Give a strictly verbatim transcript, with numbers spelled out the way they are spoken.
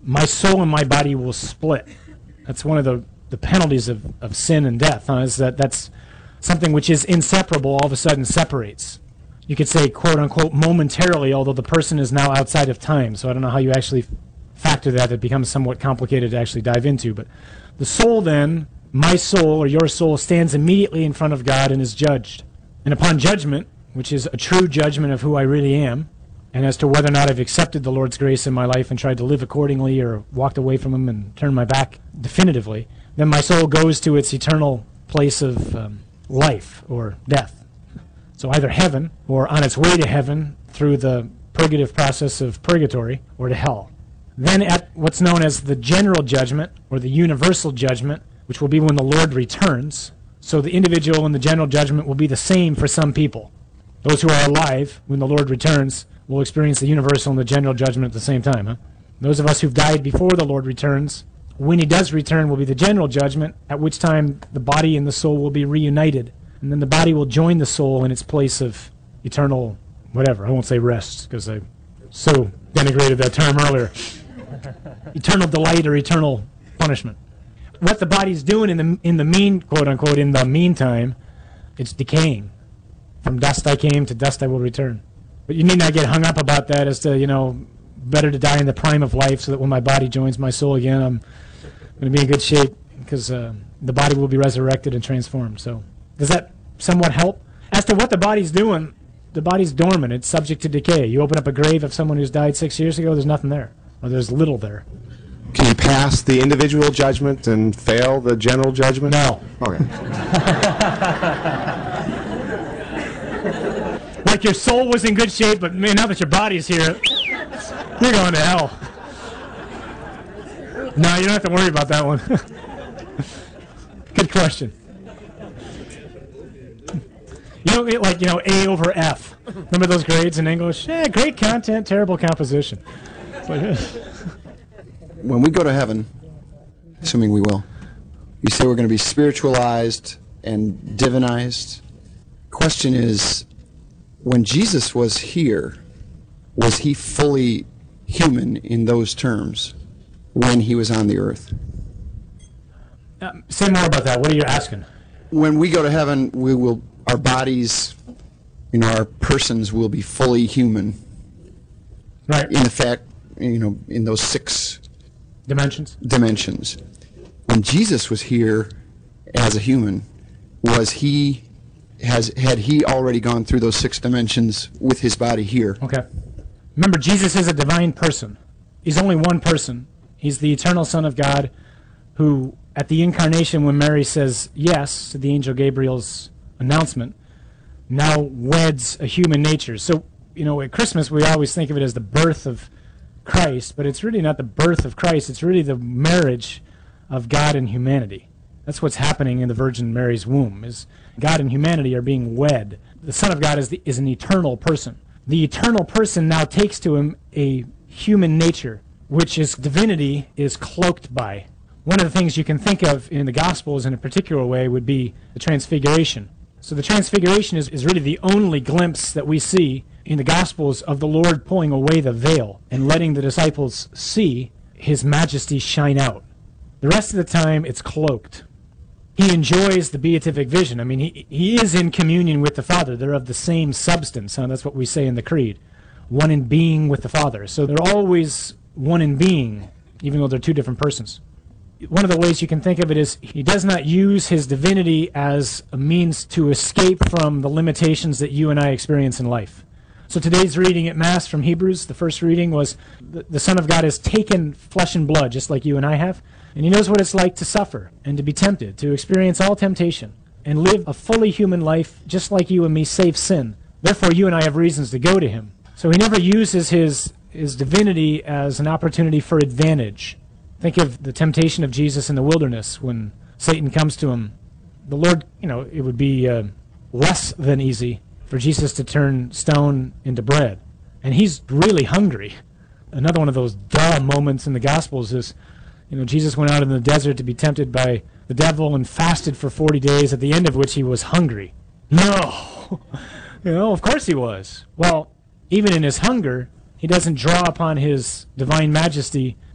my soul and my body will split. That's one of the, the penalties of, of sin and death, huh, is that that's something which is inseparable all of a sudden separates. You could say, quote unquote, momentarily, although the person is now outside of time. So I don't know how you actually factor that. It becomes somewhat complicated to actually dive into. But the soul then, my soul or your soul, stands immediately in front of God and is judged. And upon judgment, which is a true judgment of who I really am, and as to whether or not I've accepted the Lord's grace in my life and tried to live accordingly or walked away from Him and turned my back definitively, then my soul goes to its eternal place of um, life or death. So either heaven, or on its way to heaven through the purgative process of purgatory, or to hell. Then at what's known as the general judgment, or the universal judgment, which will be when the Lord returns. So the individual and the general judgment will be the same for some people. Those who are alive when the Lord returns will experience the universal and the general judgment at the same time. Huh? Those of us who've died before the Lord returns, when He does return, will be the general judgment, at which time the body and the soul will be reunited. And then the body will join the soul in its place of eternal, whatever. I won't say rest, because I so denigrated that term earlier. Eternal delight or eternal punishment. What the body's doing in the in the mean, quote unquote, in the meantime, it's decaying. From dust I came, to dust I will return. But you need not get hung up about that as to, you know, better to die in the prime of life so that when my body joins my soul again, I'm going to be in good shape, because uh, the body will be resurrected and transformed. So does that somewhat help? As to what the body's doing, the body's dormant. It's subject to decay. You open up a grave of someone who's died six years ago, there's nothing there. Or there's little there. Can you pass the individual judgment and fail the general judgment? No. Okay. Like your soul was in good shape, but man, now that your body's here, you're going to hell. No, you don't have to worry about that one. Good question. You don't get like, you know, A over F. Remember those grades in English? Yeah, great content, terrible composition. When we go to heaven, assuming we will, you say we're going to be spiritualized and divinized. Question is, when Jesus was here, was He fully human in those terms when He was on the earth? Uh, say more about that. What are you asking? When we go to heaven, we will, our bodies, you know, our persons will be fully human. Right. In the fact, you know, in those six dimensions. Dimensions. When Jesus was here as a human, was He has had He already gone through those six dimensions with His body here? Okay. Remember, Jesus is a divine person. He's only one person. He's the eternal Son of God, who, at the incarnation, when Mary says yes to the angel Gabriel's announcement, now weds a human nature. So, you know, at Christmas, we always think of it as the birth of Christ, but it's really not the birth of Christ. It's really the marriage of God and humanity. That's what's happening in the Virgin Mary's womb, is God and humanity are being wed. The Son of God is, the, is an eternal person. The eternal person now takes to him a human nature, which his divinity is cloaked by. One of the things you can think of in the Gospels in a particular way would be the Transfiguration. So the Transfiguration is, is really the only glimpse that we see in the Gospels of the Lord pulling away the veil and letting the disciples see His majesty shine out. The rest of the time, it's cloaked. He enjoys the beatific vision. I mean, he, he is in communion with the Father. They're of the same substance. Huh? That's what we say in the Creed. One in being with the Father. So they're always one in being, even though they're two different persons. One of the ways you can think of it is He does not use His divinity as a means to escape from the limitations that you and I experience in life. So today's reading at Mass from Hebrews, the first reading was the, the Son of God has taken flesh and blood, just like you and I have, and He knows what it's like to suffer and to be tempted, to experience all temptation, and live a fully human life just like you and me, save sin. Therefore, you and I have reasons to go to Him. So He never uses His, his divinity as an opportunity for advantage. Think of the temptation of Jesus in the wilderness when Satan comes to Him. The Lord, you know, it would be uh, less than easy for Jesus to turn stone into bread. And He's really hungry. Another one of those duh moments in the Gospels is, you know, Jesus went out in the desert to be tempted by the devil and fasted for forty days, at the end of which He was hungry. No! You know, of course He was. Well, even in His hunger, He doesn't draw upon His divine majesty